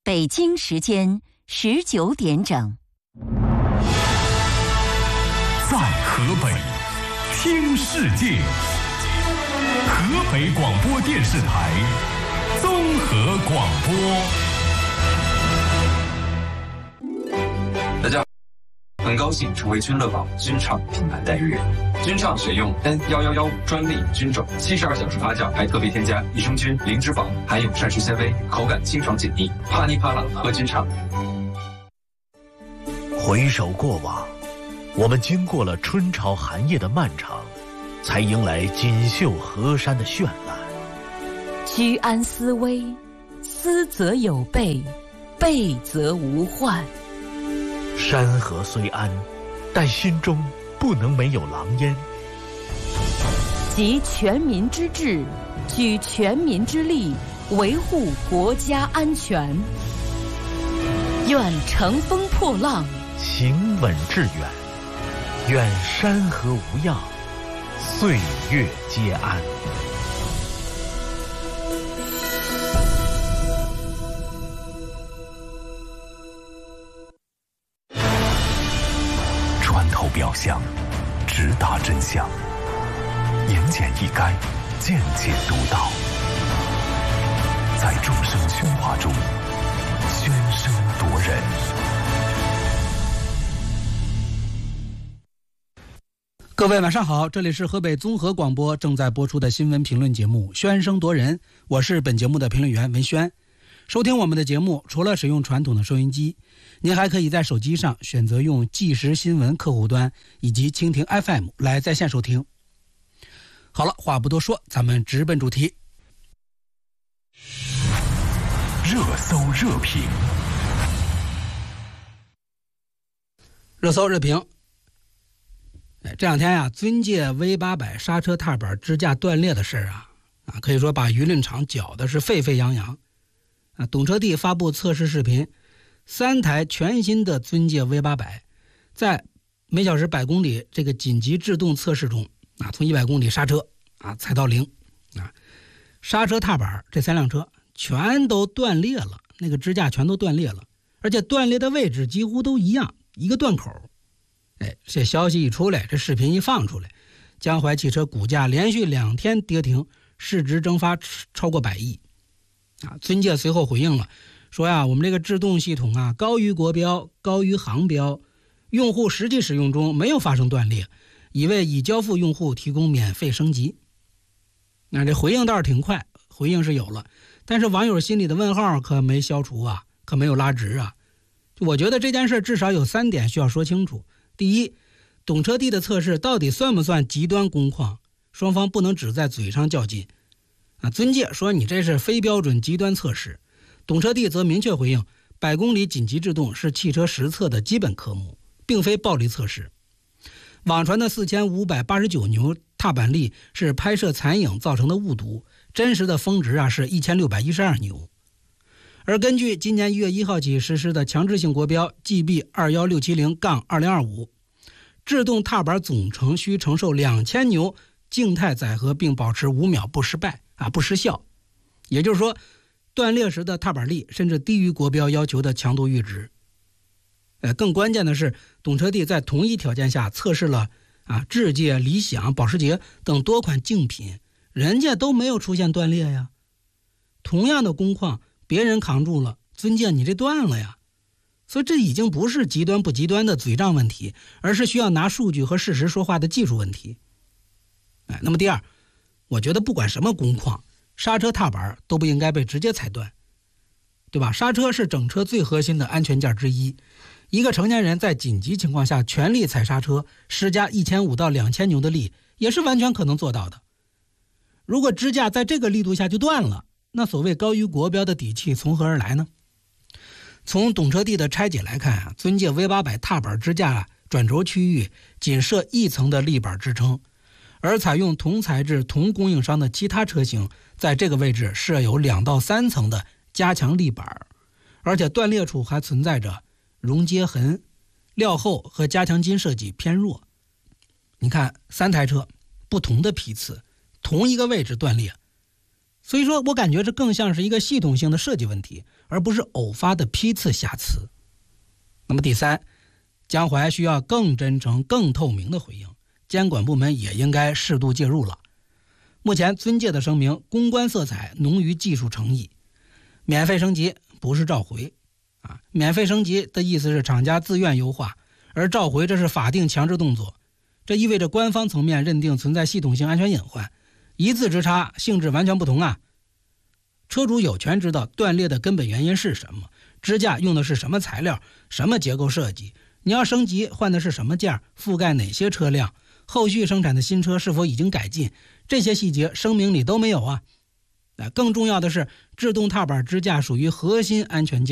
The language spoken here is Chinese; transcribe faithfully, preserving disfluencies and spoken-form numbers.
北京时间十九点整。 在河北听世界，河北广播电视台综合广播。 大家好，很高兴成为君乐宝君畅品牌代言人。君畅选用 N 一一一五专利菌种，七十二小时发酵，还特别添加益生菌、灵脂肪，含有膳食纤维，口感清爽解腻，啪哩啪啦喝君畅。 回首过往，我们经过了春潮寒夜的漫长，才迎来锦绣河山的绚烂。 居安思危，思则有备，备则无患。 山河虽安，但心中不能没有狼烟。 集全民之智，举全民之力，维护国家安全。愿乘风破浪， 行稳致远。愿山河无恙，岁月皆安。 穿透表象，直达真相，言简意赅，见解独到，在众生喧哗中喧声夺人。 各位晚上好，这里是河北综合广播正在播出的新闻评论节目《喧声夺人》，我是本节目的评论员文轩。收听我们的节目，除了使用传统的收音机，您还可以在手机上选择用即时新闻客户端以及蜻蜓 F M 来在线收听。好了，话不多说，咱们直奔主题。 热搜热评， 热搜热评。这两天呀，尊界 V 八百 刹车踏板支架断裂的事啊，啊，可以说把舆论场搅的是沸沸扬扬。啊，懂车帝发布测试视频，三台全新的尊界 V 八百，在每小时百公里这个紧急制动测试中，啊，从一百公里刹车啊，踩到零，啊，刹车踏板这三辆车全都断裂了，那个支架全都断裂了，而且断裂的位置几乎都一样，一个断口。哎，这消息一出来，这视频一放出来，江淮汽车股价连续两天跌停，市值蒸发超过百亿。啊，尊界随后回应了，说呀，我们这个制动系统啊，高于国标，高于航标，用户实际使用中没有发生断裂，已为已交付用户提供免费升级。那这回应倒是挺快，回应是有了，但是网友心里的问号可没消除啊，可没有拉直啊。我觉得这件事至少有三点需要说清楚。第一，懂车帝的测试到底算不算极端工况？双方不能只在嘴上较劲。啊，尊界说你这是非标准极端测试，懂车帝则明确回应，百公里紧急制动是汽车实测的基本科目，并非暴力测试。网传的四千五百八十九牛踏板力是拍摄残影造成的误读，真实的峰值啊是一千六百一十二牛。而根据今年一月一号起实施的强制性国标 G B 二一六七零二零二五，制动踏板总成需承受两千牛静态载荷，并保持五秒不失败啊不失效。也就是说，断裂时的踏板力甚至低于国标要求的强度阈值。呃，更关键的是，懂车帝在同一条件下测试了啊智界、理想、保时捷等多款竞品，人家都没有出现断裂呀。同样的工况，别人扛住了，尊界你这断了呀。所以这已经不是极端不极端的嘴仗问题，而是需要拿数据和事实说话的技术问题。哎，那么第二，我觉得不管什么工况，刹车踏板都不应该被直接踩断，对吧？刹车是整车最核心的安全件之一，一个成年人在紧急情况下全力踩刹车，施加一千五到两千牛的力，也是完全可能做到的。如果支架在这个力度下就断了，那所谓高于国标的底气从何而来呢？从懂车帝的拆解来看啊，尊界 V 八百 踏板支架转轴区域仅设一层的立板支撑，而采用同材质同供应商的其他车型在这个位置设有两到三层的加强立板，而且断裂处还存在着熔接痕，料厚和加强筋设计偏弱。你看三台车不同的批次，同一个位置断裂， 所以说我感觉这更像是一个系统性的设计问题，而不是偶发的批次瑕疵。那么第三，江淮需要更真诚、更透明的回应，监管部门也应该适度介入了。目前尊界的声明公关色彩浓于技术诚意，免费升级不是召回啊，免费升级的意思是厂家自愿优化，而召回这是法定强制动作，这意味着官方层面认定存在系统性安全隐患，一字之差，性质完全不同啊。车主有权知道断裂的根本原因是什么，支架用的是什么材料，什么结构设计，你要升级换的是什么件，覆盖哪些车辆，后续生产的新车是否已经改进，这些细节声明里都没有啊。更重要的是，制动踏板支架属于核心安全件。